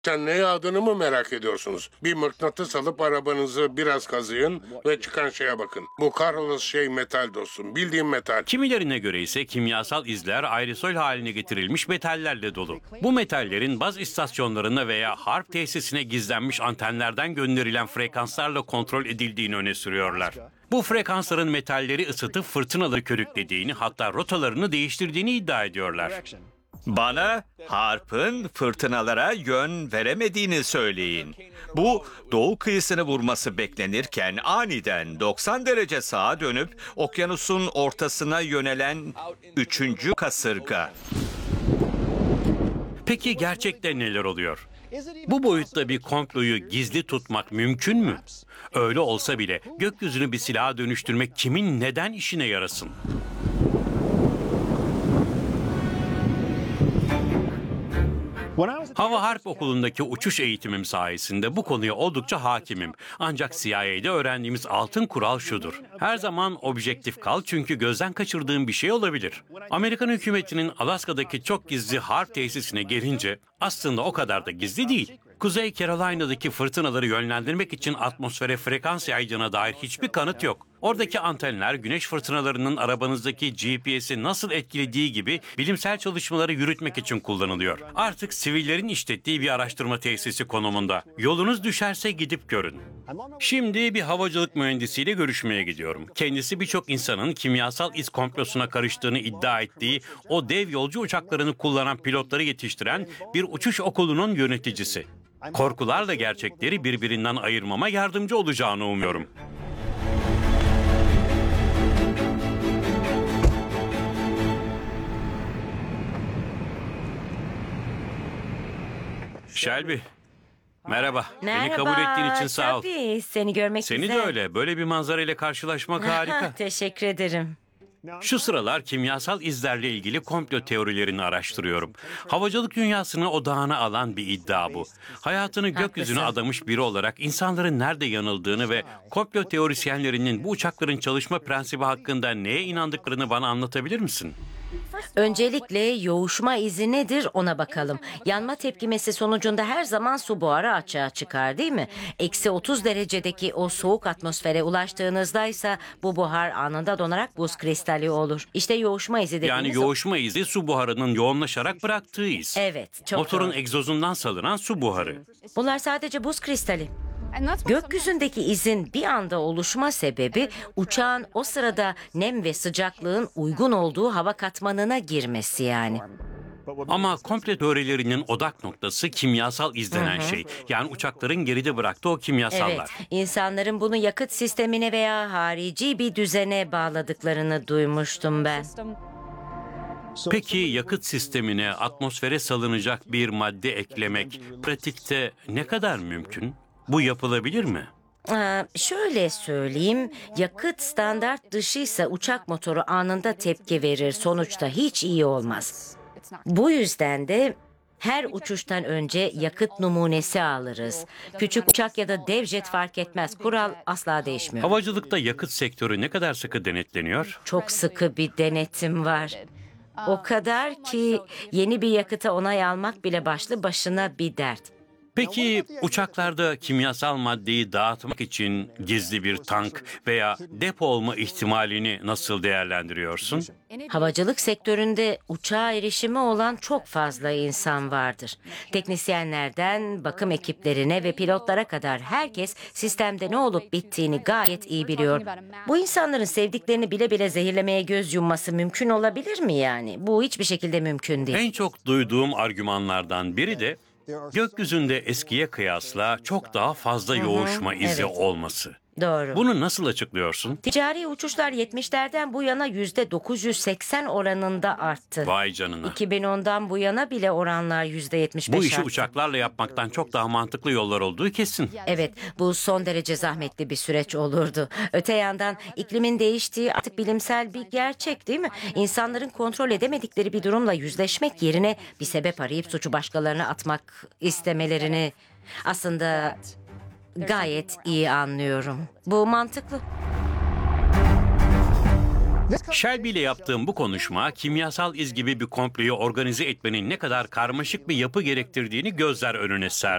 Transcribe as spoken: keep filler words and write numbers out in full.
Sen ne yağdığını mı merak ediyorsunuz? Bir mıknatıs alıp arabanızı biraz kazıyın ve çıkan şeye bakın. Bu kahrolası şey metal dostum. Bildiğim metal. Kimilerine göre ise kimyasal izler aerosol haline getirilmiş metallerle dolu. Bu metallerin baz istasyonlarına veya harp tesisine gizlenmiş antenlerden gönderilen frekanslarla kontrol edildiğini öne sürüyorlar. Bu frekansların metalleri ısıtıp fırtınaları körüklediğini, hatta rotalarını değiştirdiğini iddia ediyorlar. Bana harpın fırtınalara yön veremediğini söyleyin. Bu doğu kıyısını vurması beklenirken aniden doksan derece sağa dönüp okyanusun ortasına yönelen üçüncü kasırga. Peki gerçekten neler oluyor? Bu boyutta bir komployu gizli tutmak mümkün mü? Öyle olsa bile gökyüzünü bir silaha dönüştürmek kimin neden işine yarasın? Hava Harp Okulu'ndaki uçuş eğitimim sayesinde bu konuya oldukça hakimim. Ancak C I A'de öğrendiğimiz altın kural şudur: her zaman objektif kal, çünkü gözden kaçırdığın bir şey olabilir. Amerikan hükümetinin Alaska'daki çok gizli harp tesisine gelince aslında o kadar da gizli değil. Kuzey Carolina'daki fırtınaları yönlendirmek için atmosfere frekans yaydığına dair hiçbir kanıt yok. Oradaki antenler güneş fırtınalarının arabanızdaki G P S'i nasıl etkilediği gibi bilimsel çalışmaları yürütmek için kullanılıyor. Artık sivillerin işlettiği bir araştırma tesisi konumunda. Yolunuz düşerse gidip görün. Şimdi bir havacılık mühendisiyle görüşmeye gidiyorum. Kendisi birçok insanın kimyasal iz komplosuna karıştığını iddia ettiği o dev yolcu uçaklarını kullanan pilotları yetiştiren bir uçuş okulunun yöneticisi. Korkularla gerçekleri birbirinden ayırmama yardımcı olacağını umuyorum. Shelby, merhaba. Merhaba. Beni kabul ettiğin için sağ ol. Tabii, seni görmek Seni güzel. de öyle. Böyle bir manzarayla karşılaşmak harika. Teşekkür ederim. Şu sıralar kimyasal izlerle ilgili komplo teorilerini araştırıyorum. Havacılık dünyasını odağına alan bir iddia bu. Hayatını gökyüzüne Haklısın. adamış biri olarak insanların nerede yanıldığını ve komplo teorisyenlerinin bu uçakların çalışma prensibi hakkında neye inandıklarını bana anlatabilir misin? Öncelikle yoğuşma izi nedir ona bakalım. Yanma tepkimesi sonucunda her zaman su buharı açığa çıkar, değil mi? Eksi otuz derecedeki o soğuk atmosfere ulaştığınızda ise bu buhar anında donarak buz kristali olur. İşte yoğuşma izi dediğimiz Yani o. yoğuşma izi su buharının yoğunlaşarak bıraktığı iz. Evet, çok Motorun doğru. egzozundan salınan su buharı. Bunlar sadece buz kristali. Gökyüzündeki izin bir anda oluşma sebebi uçağın o sırada nem ve sıcaklığın uygun olduğu hava katmanına girmesi yani. Ama komple teorilerinin odak noktası kimyasal iz denen şey. Yani uçakların geride bıraktığı o Evet, kimyasallar. insanların bunu yakıt sistemine veya harici bir düzene bağladıklarını duymuştum ben. Peki yakıt sistemine atmosfere salınacak bir madde eklemek pratikte ne kadar mümkün? Bu yapılabilir mi? Aa, şöyle söyleyeyim, yakıt standart dışıysa uçak motoru anında tepki verir. Sonuçta hiç iyi olmaz. Bu yüzden de her uçuştan önce yakıt numunesi alırız. Küçük uçak ya da dev jet fark etmez. Kural asla değişmiyor. Havacılıkta yakıt sektörü ne kadar sıkı denetleniyor? Çok sıkı bir denetim var. O kadar ki yeni bir yakıta onay almak bile başlı başına bir dert. Peki uçaklarda kimyasal maddeyi dağıtmak için gizli bir tank veya depo olma ihtimalini nasıl değerlendiriyorsun? Havacılık sektöründe uçağa erişimi olan çok fazla insan vardır. Teknisyenlerden bakım ekiplerine ve pilotlara kadar herkes sistemde ne olup bittiğini gayet iyi biliyor. Bu insanların sevdiklerini bile bile zehirlemeye göz yumması mümkün olabilir mi yani? Bu hiçbir şekilde mümkün değil. En çok duyduğum argümanlardan biri de gökyüzünde eskiye kıyasla çok daha fazla yoğuşma izi evet. olması. Doğru. Bunu nasıl açıklıyorsun? Ticari uçuşlar yetmişlerden bu yana yüzde dokuz yüz seksen oranında arttı. Vay canına. iki bin ondan bu yana bile oranlar yüzde yetmiş beş Bu işi arttı. uçaklarla yapmaktan çok daha mantıklı yollar olduğu kesin. Evet, bu son derece zahmetli bir süreç olurdu. Öte yandan iklimin değiştiği artık bilimsel bir gerçek, değil mi? İnsanların kontrol edemedikleri bir durumla yüzleşmek yerine bir sebep arayıp suçu başkalarına atmak istemelerini aslında gayet iyi anlıyorum. Bu mantıklı. Shelby ile yaptığım bu konuşma kimyasal iz gibi bir komployu organize etmenin ne kadar karmaşık bir yapı gerektirdiğini gözler önüne serdi.